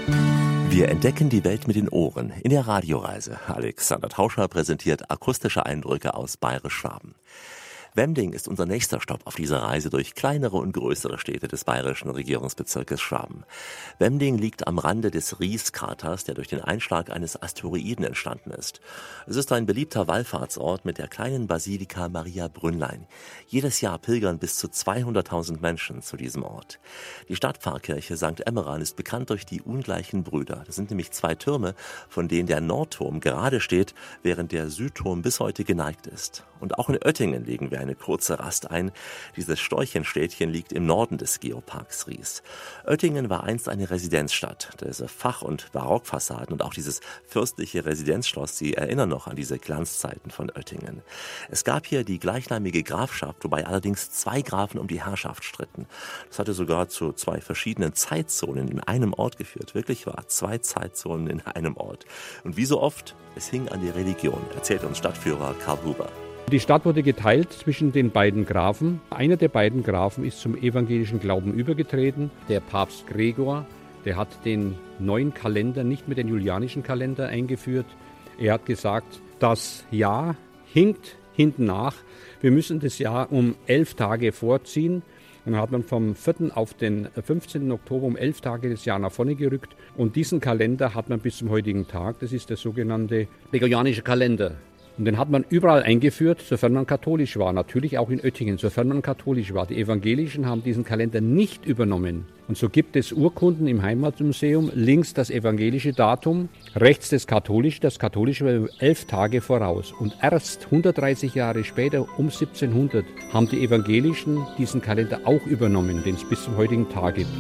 Wir entdecken die Welt mit den Ohren in der Radioreise. Alexander Tauscher präsentiert akustische Eindrücke aus Bayerisch-Schwaben. Wemding ist unser nächster Stopp auf dieser Reise durch kleinere und größere Städte des bayerischen Regierungsbezirkes Schwaben. Wemding liegt am Rande des Ries-Kraters, der durch den Einschlag eines Asteroiden entstanden ist. Es ist ein beliebter Wallfahrtsort mit der kleinen Basilika Maria Brünnlein. Jedes Jahr pilgern bis zu 200.000 Menschen zu diesem Ort. Die Stadtpfarrkirche St. Emmeran ist bekannt durch die ungleichen Brüder. Das sind nämlich zwei Türme, von denen der Nordturm gerade steht, während der Südturm bis heute geneigt ist. Und auch in Oettingen legen wir eine kurze Rast ein. Dieses Storchenstädtchen liegt im Norden des Geoparks Ries. Oettingen war einst eine Residenzstadt. Diese Fach- und Barockfassaden und auch dieses fürstliche Residenzschloss, sie erinnern noch an diese Glanzzeiten von Oettingen. Es gab hier die gleichnamige Grafschaft, wobei allerdings zwei Grafen um die Herrschaft stritten. Das hatte sogar zu zwei verschiedenen Zeitzonen in einem Ort geführt. Wirklich wahr, zwei Zeitzonen in einem Ort. Und wie so oft, es hing an die Religion, erzählt uns Stadtführer Karl Huber. Die Stadt wurde geteilt zwischen den beiden Grafen. Einer der beiden Grafen ist zum evangelischen Glauben übergetreten. Der Papst Gregor, der hat den neuen Kalender nicht mehr den julianischen Kalender eingeführt. Er hat gesagt, das Jahr hinkt hinten nach. Wir müssen das Jahr um 11 Tage vorziehen. Und dann hat man vom 4. auf den 15. Oktober um 11 Tage das Jahr nach vorne gerückt. Und diesen Kalender hat man bis zum heutigen Tag. Das ist der sogenannte gregorianische Kalender. Und den hat man überall eingeführt, sofern man katholisch war. Natürlich auch in Oettingen, sofern man katholisch war. Die Evangelischen haben diesen Kalender nicht übernommen. Und so gibt es Urkunden im Heimatmuseum. Links das evangelische Datum, rechts das katholische. Das katholische war 11 Tage voraus. Und erst 130 Jahre später, um 1700, haben die Evangelischen diesen Kalender auch übernommen, den es bis zum heutigen Tag gibt.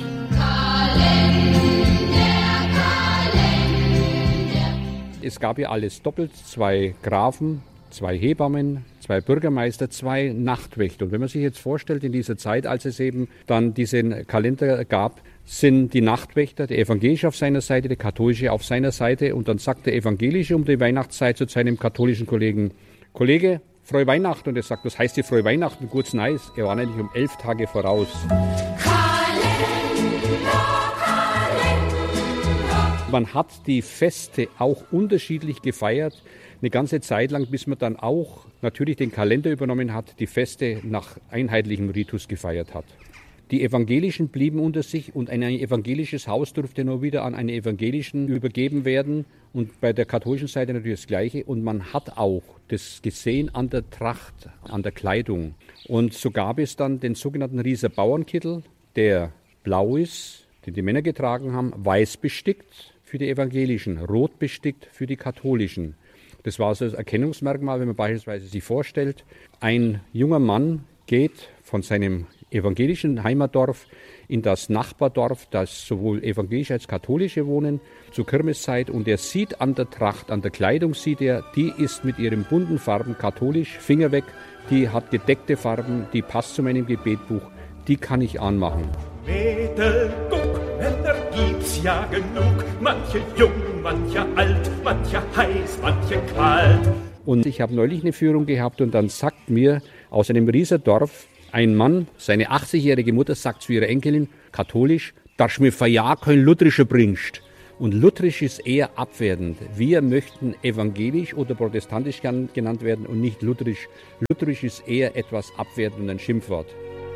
Es gab ja alles doppelt, 2 Grafen, 2 Hebammen, 2 Bürgermeister, 2 Nachtwächter. Und wenn man sich jetzt vorstellt, in dieser Zeit, als es eben dann diesen Kalender gab, sind die Nachtwächter, der Evangelische auf seiner Seite, der Katholische auf seiner Seite. Und dann sagt der Evangelische um die Weihnachtszeit zu seinem katholischen Kollegen, Kollege, frohe Weihnachten. Und er sagt, was heißt die frohe Weihnachten? Kurz nice. Er war nämlich um 11 Tage voraus. Man hat die Feste auch unterschiedlich gefeiert, eine ganze Zeit lang, bis man dann auch natürlich den Kalender übernommen hat, die Feste nach einheitlichem Ritus gefeiert hat. Die Evangelischen blieben unter sich und ein evangelisches Haus durfte nur wieder an einen Evangelischen übergeben werden und bei der katholischen Seite natürlich das Gleiche. Und man hat auch das gesehen an der Tracht, an der Kleidung. Und so gab es dann den sogenannten Rieser Bauernkittel, der blau ist, den die Männer getragen haben, weiß bestickt für die Evangelischen, rot bestickt für die Katholischen. Das war so das Erkennungsmerkmal, wenn man beispielsweise sich vorstellt, ein junger Mann geht von seinem evangelischen Heimatdorf in das Nachbardorf, das sowohl evangelisch als katholische wohnen, zur Kirmeszeit, und er sieht an der Tracht, an der Kleidung sieht er, die ist mit ihren bunten Farben katholisch, Finger weg, die hat gedeckte Farben, die passt zu meinem Gebetbuch, die kann ich anmachen. Mädel, guck, Männer gibt's ja genug, manche jung, manche alt, manche heiß, manche kalt. Und ich habe neulich eine Führung gehabt und dann sagt mir aus einem Rieser Dorf ein Mann, seine 80-jährige Mutter sagt zu ihrer Enkelin, katholisch, darfst mir für ja kein Lutherischer bringst. Und lutherisch ist eher abwertend. Wir möchten evangelisch oder protestantisch genannt werden und nicht lutherisch. Lutherisch ist eher etwas abwertend und ein Schimpfwort.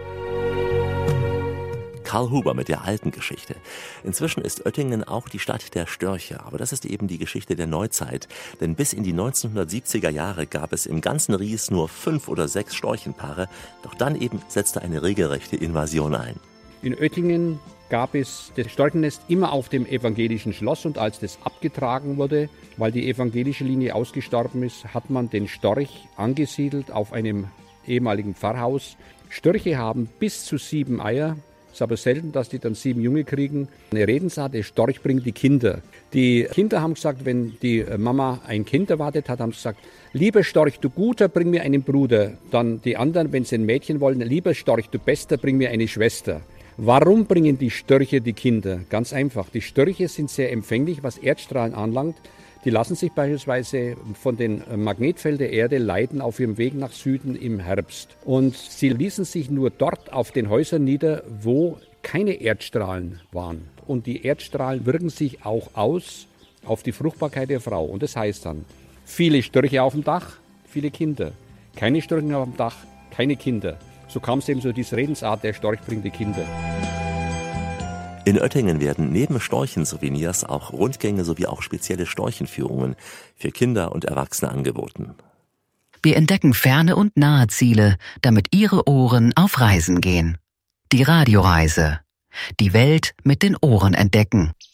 Karl Huber mit der alten Geschichte. Inzwischen ist Oettingen auch die Stadt der Störche, aber das ist eben die Geschichte der Neuzeit. Denn bis in die 1970er Jahre gab es im ganzen Ries nur 5 oder 6 Storchenpaare, doch dann eben setzte eine regelrechte Invasion ein. In Oettingen gab es das Storchennest immer auf dem evangelischen Schloss, und als das abgetragen wurde, weil die evangelische Linie ausgestorben ist, hat man den Storch angesiedelt auf einem ehemaligen Pfarrhaus. Störche haben bis zu 7 Eier. Es ist aber selten, dass die dann 7 Junge kriegen. Eine Redensart, der Storch bringt die Kinder. Die Kinder haben gesagt, wenn die Mama ein Kind erwartet hat, haben sie gesagt, lieber Storch, du Guter, bring mir einen Bruder. Dann die anderen, wenn sie ein Mädchen wollen, lieber Storch, du Bester, bring mir eine Schwester. Warum bringen die Störche die Kinder? Ganz einfach. Die Störche sind sehr empfänglich, was Erdstrahlen anlangt. Die lassen sich beispielsweise von den Magnetfeldern der Erde leiten auf ihrem Weg nach Süden im Herbst. Und sie ließen sich nur dort auf den Häusern nieder, wo keine Erdstrahlen waren. und die Erdstrahlen wirken sich auch aus auf die Fruchtbarkeit der Frau. Und das heißt dann, viele Störche auf dem Dach, viele Kinder. Keine Störche auf dem Dach, keine Kinder. So kam es eben so diese Redensart, der Storch bringt die Kinder. In Oettingen werden neben Storchensouvenirs auch Rundgänge sowie auch spezielle Storchenführungen für Kinder und Erwachsene angeboten. Wir entdecken ferne und nahe Ziele, damit Ihre Ohren auf Reisen gehen. Die Radioreise. Die Welt mit den Ohren entdecken.